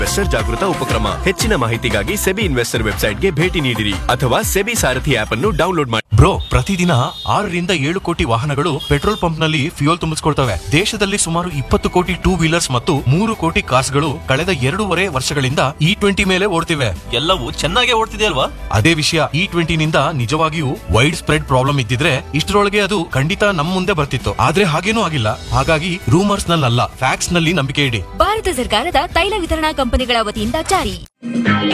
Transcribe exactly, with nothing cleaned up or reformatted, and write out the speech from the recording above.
Investor ಜಾಗೃತ ಉಪಕ್ರಮ. ಹೆಚ್ಚಿನ ಮಾಹಿತಿಗಾಗಿ ಸೆಬಿ ಇನ್ವೆಸ್ಟರ್ ವೆಬ್ಸೈಟ್ಗೆ ಭೇಟಿ ನೀಡಿರಿ ಅಥವಾ ಸೆಬಿ ಸಾರಥಿ ಆಪ್ ಅನ್ನು ಡೌನ್ಲೋಡ್ ಮಾಡಿ. ಬ್ರೋ, ಪ್ರತಿದಿನ ಆರರಿಂದ ಏಳು ಕೋಟಿ ವಾಹನಗಳು ಪೆಟ್ರೋಲ್ ಪಂಪ್ ನಲ್ಲಿ ಫ್ಯೂಯಲ್ ತುಂಬಿಸ್ಕೊಳ್ತವೆ. ದೇಶದಲ್ಲಿ ಸುಮಾರು ಇಪ್ಪತ್ತು ಕೋಟಿ ಟೂ ವೀಲರ್ಸ್ ಮತ್ತು ಮೂರು ಕೋಟಿ ಕಾರ್ಸ್ ಗಳು ಕಳೆದ ಎರಡೂವರೆ ವರ್ಷಗಳಿಂದ ಇ ಟ್ವೆಂಟಿ ಮೇಲೆ ಓಡ್ತಿವೆ. ಎಲ್ಲವೂ ಚೆನ್ನಾಗಿ ಓಡ್ತಿದೆ ಅಲ್ವಾ? ಅದೇ ವಿಷಯ, ಇ ಟ್ವೆಂಟಿ ನಿಂದ ನಿಜವಾಗಿಯೂ ವೈಡ್ ಸ್ಪ್ರೆಡ್ ಪ್ರಾಬ್ಲಮ್ ಇದ್ದಿದ್ರೆ ಇಷ್ಟರೊಳಗೆ ಅದು ಖಂಡಿತ ನಮ್ ಮುಂದೆ ಬರ್ತಿತ್ತು. ಆದ್ರೆ ಹಾಗೇನೂ ಆಗಿಲ್ಲ. ಹಾಗಾಗಿ ರೂಮರ್ಸ್ ನಲ್ಲಲ್ಲ, ಫ್ಯಾಕ್ಟ್ಸ್ ನಲ್ಲಿ ನಂಬಿಕೆ ಇಡಿ. ಭಾರತ ಸರ್ಕಾರದ ತೈಲ ವಿತರಣಾ ಕಂಪನಿಗಳ ವತಿಯಿಂದ ಜಾರಿ.